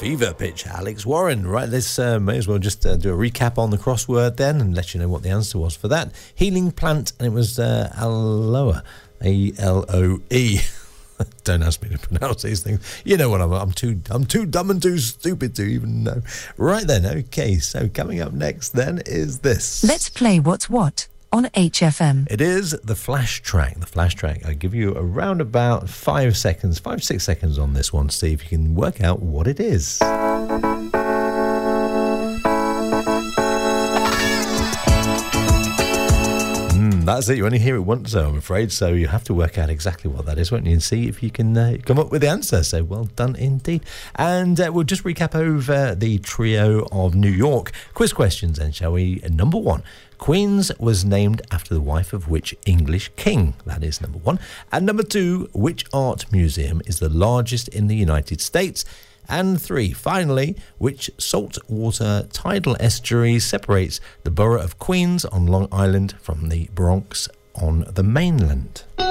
Fever Pitch, Alex Warren. Right, let's may as well just do a recap on the crossword then and let you know what the answer was for that. Healing plant, and it was aloe, A-L-O-E. Don't ask me to pronounce these things. You know what I'm too dumb and too stupid to even know. Right then, okay, so coming up next then is this. Let's play What's What on HFM. It is the flash track. The flash track. I give you around about 5 seconds, 5-6 seconds on this one to see if you can work out what it is. That's it. You only hear it once, though, I'm afraid. So you have to work out exactly what that is, won't you? And see if you can come up with the answer. So well done indeed. And we'll just recap over the trio of New York. Quiz questions then, shall we? Number 1. Queens was named after the wife of which English king? That is number 1. And number 2, which art museum is the largest in the United States? And 3, finally, which saltwater tidal estuary separates the borough of Queens on Long Island from the Bronx on the mainland?